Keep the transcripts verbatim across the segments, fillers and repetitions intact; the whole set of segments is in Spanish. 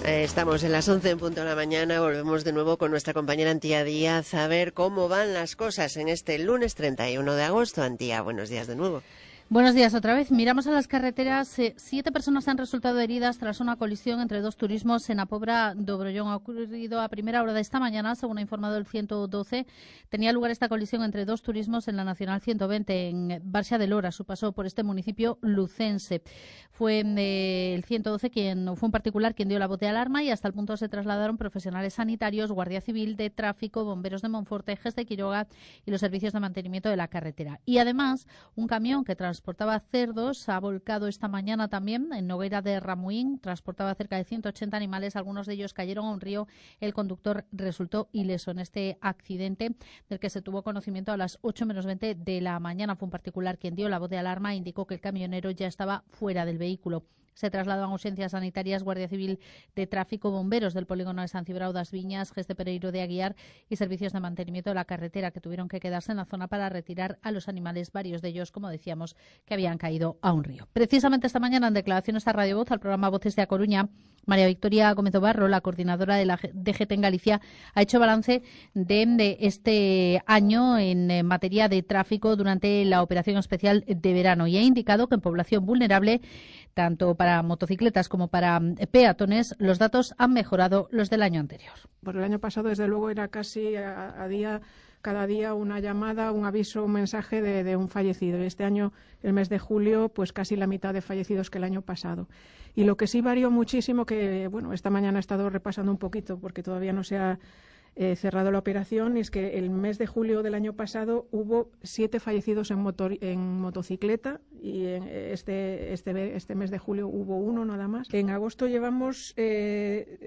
Eh, Estamos en las once en punto de la mañana, volvemos de nuevo con nuestra compañera Antía Díaz a ver cómo van las cosas en este lunes treinta y uno de agosto. Antía, buenos días de nuevo. Buenos días otra vez. Miramos a las carreteras. Eh, siete personas han resultado heridas tras una colisión entre dos turismos en la Pobra de Obrollón. Ha ocurrido a primera hora de esta mañana, según ha informado el ciento doce. Tenía lugar esta colisión entre dos turismos en la Nacional ciento veinte, en Barxa de Lora, su paso por este municipio lucense. Fue eh, el ciento doce quien fue un particular quien dio la voz de alarma y hasta el punto se trasladaron profesionales sanitarios, Guardia Civil, de Tráfico, Bomberos de Monforte, G E S de Quiroga y los servicios de mantenimiento de la carretera. Y además, un camión que transportaba cerdos ha volcado esta mañana también en Noguera de Ramuín. Transportaba cerca de ciento ochenta animales, algunos de ellos cayeron a un río. El conductor resultó ileso en este accidente del que se tuvo conocimiento a las ocho menos veinte de la mañana. Fue un particular quien dio la voz de alarma e indicó que el camionero ya estaba fuera del vehículo. Se trasladan urgencias sanitarias, Guardia Civil de Tráfico, Bomberos del Polígono de San Cibrao das Viñas, G E S de Pereiro de Aguiar y servicios de mantenimiento de la carretera, que tuvieron que quedarse en la zona para retirar a los animales, varios de ellos, como decíamos, que habían caído a un río. Precisamente esta mañana, en declaraciones a Radio Voz, al programa Voces de A Coruña, María Victoria Gómez Barro, la coordinadora de la D G T en Galicia, ha hecho balance de, de este año en materia de tráfico durante la operación especial de verano y ha indicado que en población vulnerable, tanto para motocicletas como para peatones, los datos han mejorado los del año anterior. Por el año pasado, desde luego, era casi a, a día, cada día una llamada, un aviso, un mensaje de, de un fallecido. Y este año, el mes de julio, pues casi la mitad de fallecidos que el año pasado. Y lo que sí varió muchísimo, que bueno, esta mañana he estado repasando un poquito porque todavía no se ha eh, cerrado la operación, es que el mes de julio del año pasado hubo siete fallecidos en, motor, en motocicleta y en este, este, este mes de julio hubo uno nada más. En agosto llevamos eh,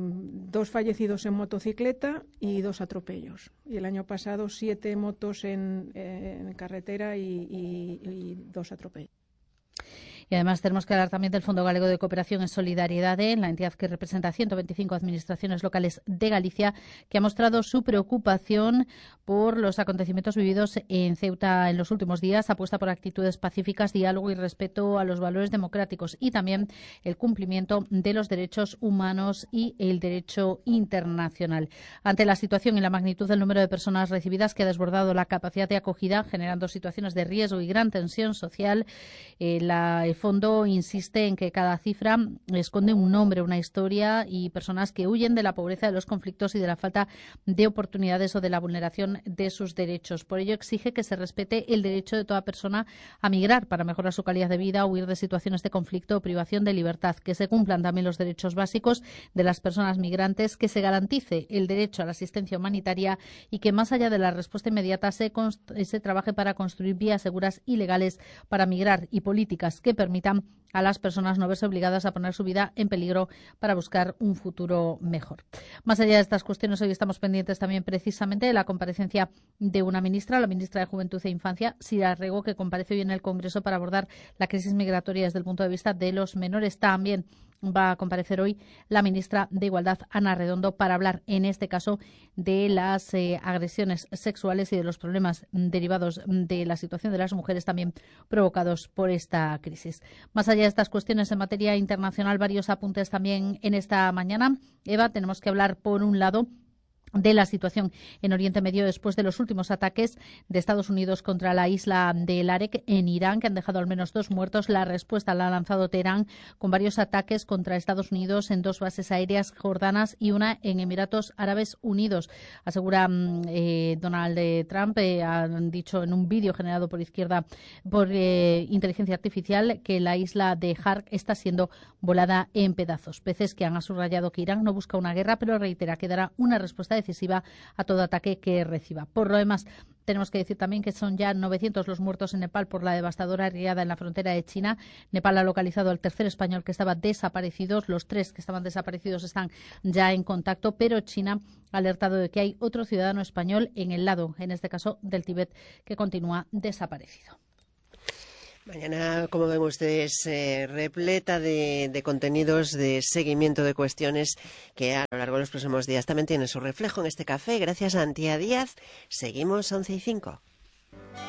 dos fallecidos en motocicleta y dos atropellos. Y el año pasado siete motos en, en carretera y, y, y dos atropellos. Y además tenemos que hablar también del Fondo Galego de Cooperación en Solidaridad, la entidad que representa a ciento veinticinco administraciones locales de Galicia, que ha mostrado su preocupación por los acontecimientos vividos en Ceuta en los últimos días. Apuesta por actitudes pacíficas, diálogo y respeto a los valores democráticos y también el cumplimiento de los derechos humanos y el derecho internacional. Ante la situación y la magnitud del número de personas recibidas que ha desbordado la capacidad de acogida, generando situaciones de riesgo y gran tensión social, eh, la El fondo insiste en que cada cifra esconde un nombre, una historia y personas que huyen de la pobreza, de los conflictos y de la falta de oportunidades o de la vulneración de sus derechos. Por ello exige que se respete el derecho de toda persona a migrar para mejorar su calidad de vida, huir de situaciones de conflicto o privación de libertad, que se cumplan también los derechos básicos de las personas migrantes, que se garantice el derecho a la asistencia humanitaria y que más allá de la respuesta inmediata se, se trabaje para construir vías seguras y legales para migrar y políticas que permitan a las personas no verse obligadas a poner su vida en peligro para buscar un futuro mejor. Más allá de estas cuestiones, hoy estamos pendientes también precisamente de la comparecencia de una ministra, la ministra de Juventud e Infancia, Sira Rego, que comparece hoy en el Congreso para abordar la crisis migratoria desde el punto de vista de los menores. También va a comparecer hoy la ministra de Igualdad, Ana Redondo, para hablar, en este caso, de las eh, agresiones sexuales y de los problemas derivados de la situación de las mujeres también provocados por esta crisis. Más allá de estas cuestiones en materia internacional, varios apuntes también en esta mañana. Eva, tenemos que hablar, por un lado, de la situación en Oriente Medio después de los últimos ataques de Estados Unidos contra la isla de Larek en Irán, que han dejado al menos dos muertos. La respuesta la ha lanzado Teherán con varios ataques contra Estados Unidos en dos bases aéreas jordanas y una en Emiratos Árabes Unidos. Asegura eh, Donald Trump, eh, han dicho en un vídeo generado por izquierda, por eh, inteligencia artificial, que la isla de Hark está siendo volada en pedazos. Peces que han subrayado que Irán no busca una guerra, pero reitera que dará una respuesta decisiva a todo ataque que reciba. Por lo demás, tenemos que decir también que son ya novecientos los muertos en Nepal por la devastadora riada en la frontera de China. Nepal ha localizado al tercer español que estaba desaparecido. Los tres que estaban desaparecidos están ya en contacto, pero China ha alertado de que hay otro ciudadano español en el lado, en este caso del Tíbet, que continúa desaparecido. Mañana, como ven ustedes, eh, repleta de, de contenidos de seguimiento de cuestiones que a lo largo de los próximos días también tienen su reflejo en este café. Gracias a Antía Díaz. Seguimos once y cinco.